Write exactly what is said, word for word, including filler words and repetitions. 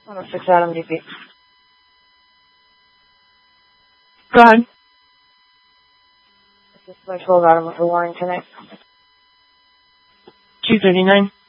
one oh six Adam D P. Go ahead. This is my twelve Adam with the warning tonight. two thirty-nine.